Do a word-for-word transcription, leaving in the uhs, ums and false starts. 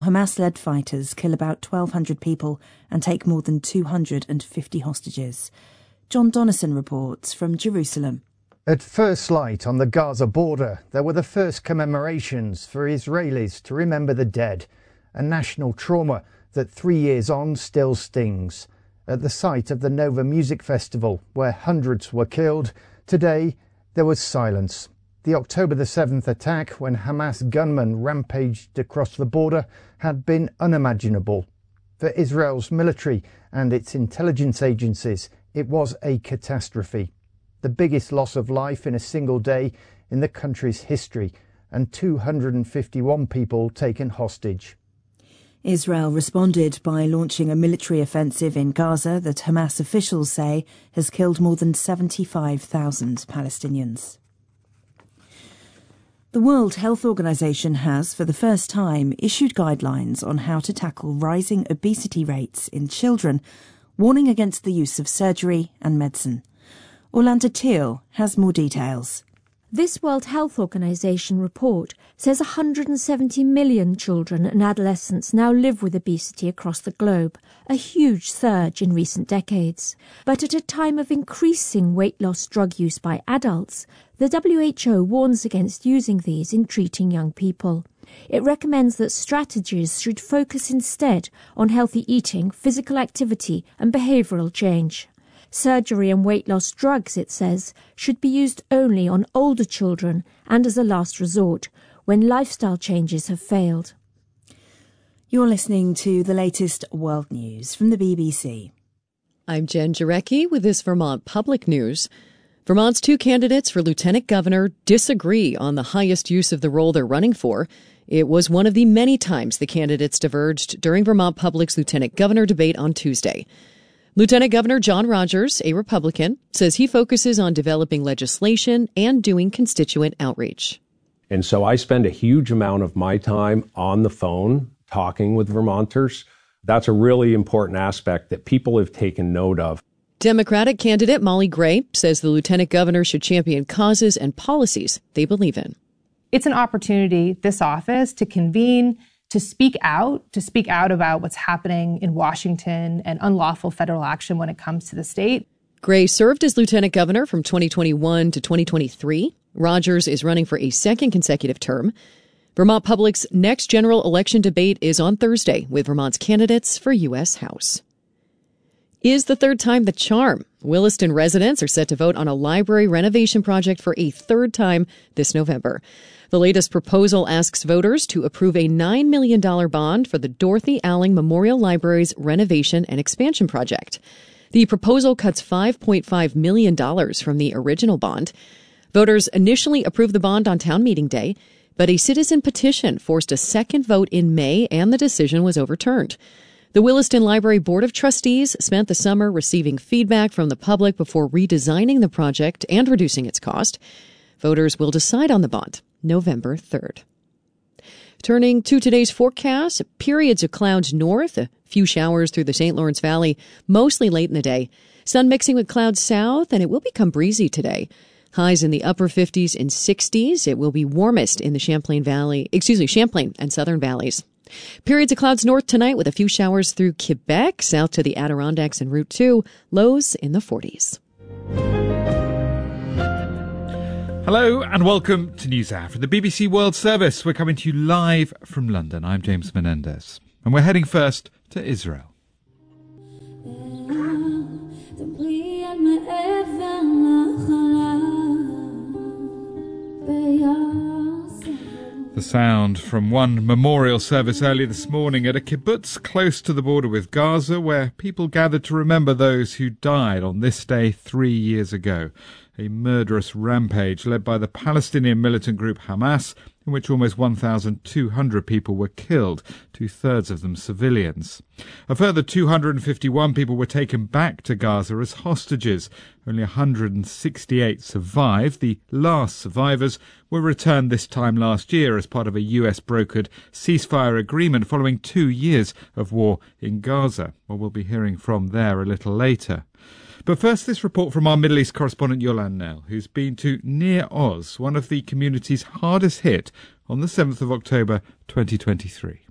Hamas-led fighters kill about twelve hundred people and take more than two hundred fifty hostages. John Donnison reports from Jerusalem. At first light on the Gaza border, there were the first commemorations for Israelis to remember the dead, a national trauma that three years on still stings. At the site of the Nova Music Festival, where hundreds were killed, today there was silence. The October the seventh attack, when Hamas gunmen rampaged across the border, had been unimaginable. For Israel's military and its intelligence agencies, it was a catastrophe. The biggest loss of life in a single day in the country's history, and two hundred fifty-one people taken hostage. Israel responded by launching a military offensive in Gaza that Hamas officials say has killed more than seventy-five thousand Palestinians. The World Health Organization has, for the first time, issued guidelines on how to tackle rising obesity rates in children, warning against the use of surgery and medicine. Orlando Teal has more details. This World Health Organization report says one hundred seventy million children and adolescents now live with obesity across the globe, a huge surge in recent decades. But at a time of increasing weight loss drug use by adults, the W H O warns against using these in treating young people. It recommends that strategies should focus instead on healthy eating, physical activity and behavioural change. Surgery and weight loss drugs, it says, should be used only on older children and as a last resort, when lifestyle changes have failed. You're listening to the latest world news from the B B C. I'm Jen Jarecki with this Vermont Public News. Vermont's two candidates for lieutenant governor disagree on the highest use of the role they're running for. It was one of the many times the candidates diverged during Vermont Public's lieutenant governor debate on Tuesday. Lieutenant Governor John Rogers, a Republican, says he focuses on developing legislation and doing constituent outreach. And so I spend a huge amount of my time on the phone talking with Vermonters. That's a really important aspect that people have taken note of. Democratic candidate Molly Gray says the lieutenant governor should champion causes and policies they believe in. It's an opportunity, this office, to convene, to speak out, to speak out about what's happening in Washington and unlawful federal action when it comes to the state. Gray served as lieutenant governor from twenty twenty-one to twenty twenty-three. Rogers is running for a second consecutive term. Vermont Public's next general election debate is on Thursday with Vermont's candidates for U S House. Is the third time the charm? Williston residents are set to vote on a library renovation project for a third time this November. The latest proposal asks voters to approve a nine million dollars bond for the Dorothy Alling Memorial Library's renovation and expansion project. The proposal cuts five point five million dollars from the original bond. Voters initially approved the bond on town meeting day, but a citizen petition forced a second vote in May and the decision was overturned. The Williston Library Board of Trustees spent the summer receiving feedback from the public before redesigning the project and reducing its cost. Voters will decide on the bond November third. Turning to today's forecast, periods of clouds north, a few showers through the Saint Lawrence Valley, mostly late in the day. Sun mixing with clouds south, and it will become breezy today. Highs in the upper fifties and sixties. It will be warmest in the Champlain Valley, excuse me, Champlain and Southern Valleys. Periods of clouds north tonight with a few showers through Quebec, south to the Adirondacks and Route two, lows in the forties. Hello and welcome to NewsHour from the B B C World Service. We're coming to you live from London. I'm James Menendez and we're heading first to Israel. The sound from one memorial service early this morning at a kibbutz close to the border with Gaza, where people gathered to remember those who died on this day three years ago. A murderous rampage led by the Palestinian militant group Hamas, in which almost one thousand two hundred people were killed, two-thirds of them civilians. A further two hundred fifty-one people were taken back to Gaza as hostages. Only one hundred sixty-eight survived. The last survivors were returned this time last year as part of a U S-brokered ceasefire agreement following two years of war in Gaza. Well, we'll be hearing from there a little later. But first, this report from our Middle East correspondent Yolande Knell, who's been to Nir Oz, one of the communities hardest hit, on the seventh of October twenty twenty-three.